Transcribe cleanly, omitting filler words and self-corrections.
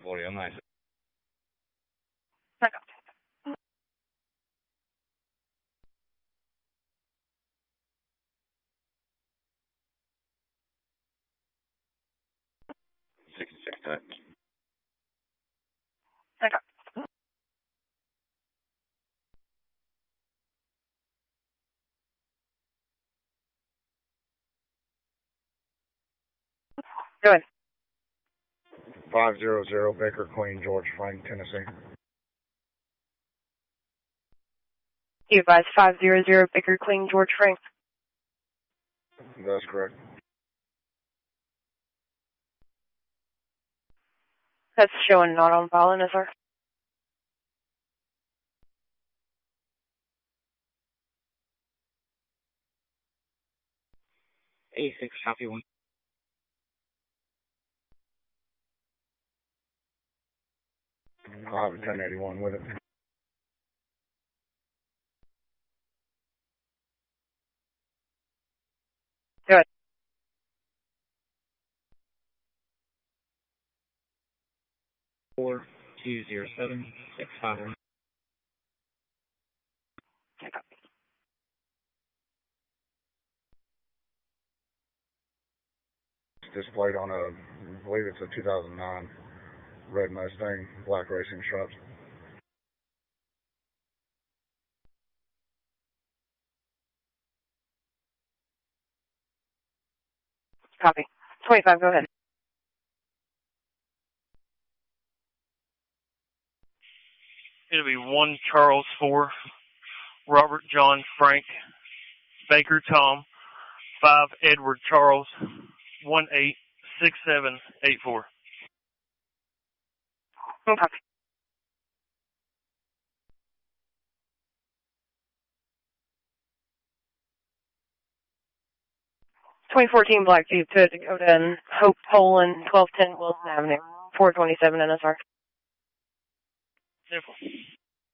40, nice. Back up. 66 times. Back up. Go ahead. 500 Baker Queen, George Frank, Tennessee. You advise 500 Baker Queen, George Frank. That's correct. That's showing not on file, no, sir. 86, copy 1. I'll have a 1081 with it. Go ahead. Four 207 651. Back up. It's displayed on I believe it's a 2009 red Mustang, black racing stripes. Copy. 25, go ahead. It'll be 1 Charles 4, Robert John Frank, Baker Tom, 5 Edward Charles, 186784. Copy. 2014 Black Jeep to Dakota and Hope Poland, 1210 Wilson Avenue, 427 NSR. Simple.